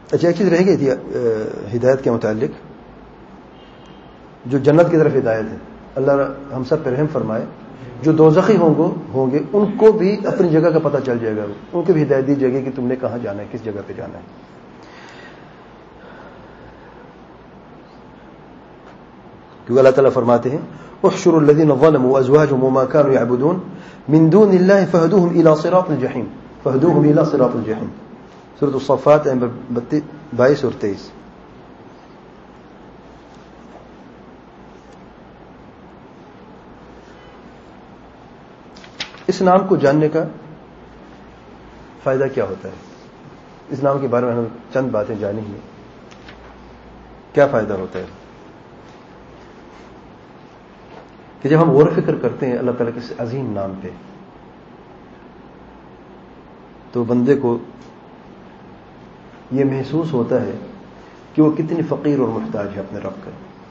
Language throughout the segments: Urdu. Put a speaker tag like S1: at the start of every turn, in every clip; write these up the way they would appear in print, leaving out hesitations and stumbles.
S1: اچھا ایک چیز رہ گئی تھی ہدایت کے متعلق، جو جنت کی طرف ہدایت ہے، اللہ ہم سب پر رحم فرمائے. جو دوزخی ہوں گے ان کو بھی اپنی جگہ کا پتہ چل جائے گا، ان کو بھی ہدایت دی جائے گی کہ تم نے کہاں جانا ہے، کس جگہ پہ جانا ہے. کیونکہ اللہ تعالیٰ فرماتے ہیں احشروا الذين ظلموا وازواجهم وما كانوا يعبدون من دون الله فاهدوهم الى صراط الجحيم فاهدوهم الى صراط الجحيم. سورۃ الصفات 22 اور 23. اس نام کو جاننے کا فائدہ کیا ہوتا ہے؟ اس نام کے بارے میں ہم چند باتیں جانی ہیں. کیا فائدہ ہوتا ہے کہ جب ہم غور و فکر کرتے ہیں اللہ تعالیٰ کے اس عظیم نام پہ، تو بندے کو یہ محسوس ہوتا ہے کہ وہ کتنی فقیر اور محتاج ہے اپنے رب کا.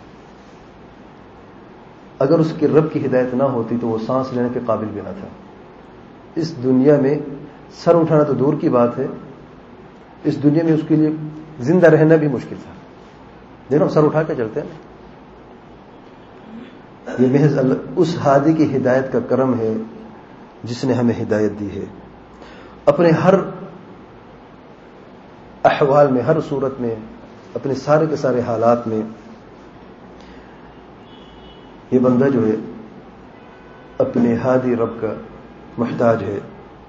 S1: اگر اس کے رب کی ہدایت نہ ہوتی تو وہ سانس لینے کے قابل بھی نہ تھا. اس دنیا میں سر اٹھانا تو دور کی بات ہے، اس دنیا میں اس کے لیے زندہ رہنا بھی مشکل تھا. دیکھو سر اٹھا کے چلتے ہیں. یہ محض اس ہادی کی ہدایت کا کرم ہے جس نے ہمیں ہدایت دی ہے. اپنے ہر احوال میں، ہر صورت میں، اپنے سارے کے سارے حالات میں یہ بندہ جو ہے اپنے ہادی رب کا محتاج ہے.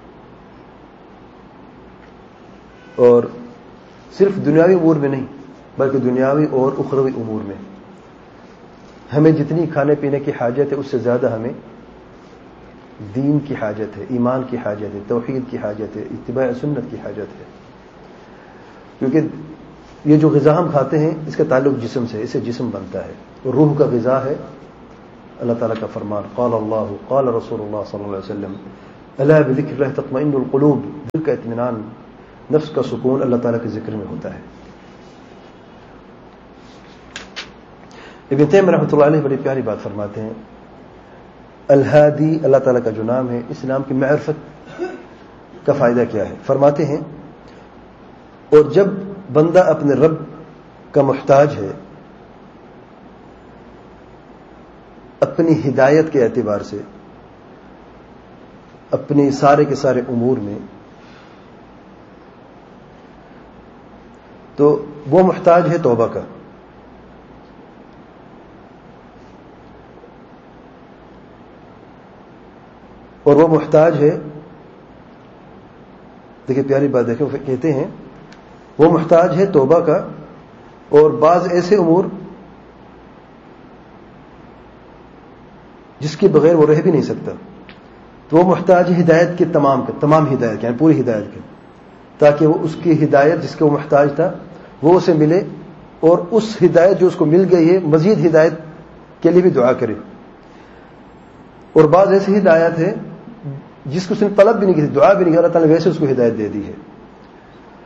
S1: اور صرف دنیاوی امور میں نہیں بلکہ دنیاوی اور اخروی امور میں. ہمیں جتنی کھانے پینے کی حاجت ہے اس سے زیادہ ہمیں دین کی حاجت ہے، ایمان کی حاجت ہے، توحید کی حاجت ہے، اتباع سنت کی حاجت ہے. کیونکہ یہ جو غذا ہم کھاتے ہیں اس کا تعلق جسم سے، اس سے جسم بنتا ہے. اور روح کا غذا ہے اللہ تعالیٰ کا فرمان قال اللہ قال رسول اللہ صلی اللہ علیہ وسلم الا بذکر اللہ تطمئن القلوب. دل کا اطمینان، نفس کا سکون اللہ تعالیٰ کے ذکر میں ہوتا ہے. ابن تیمیہ رحمۃ اللہ علیہ بڑی پیاری بات فرماتے ہیں، الہادی اللہ تعالیٰ کا جو نام ہے، اس نام کی معرفت کا فائدہ کیا ہے؟ فرماتے ہیں اور جب بندہ اپنے رب کا محتاج ہے اپنی ہدایت کے اعتبار سے، اپنے سارے کے سارے امور میں، تو وہ محتاج ہے توبہ کا. اور وہ محتاج ہے، دیکھیں پیاری بات دیکھیں، کہتے ہیں وہ محتاج ہے توبہ کا اور بعض ایسے امور جس کے بغیر وہ رہ بھی نہیں سکتا. تو وہ محتاج ہے ہدایت کے تمام ہدایت یعنی پوری ہدایت کے، تاکہ وہ اس کی ہدایت جس کے وہ محتاج تھا وہ اسے ملے، اور اس ہدایت جو اس کو مل گئی ہے مزید ہدایت کے لیے بھی دعا کرے. اور بعض ایسی ہدایت ہے جس کو اس نے طلب بھی نہیں کی، دعا بھی نہیں کی، اللہ تعالیٰ نے ویسے اس کو ہدایت دے دی ہے.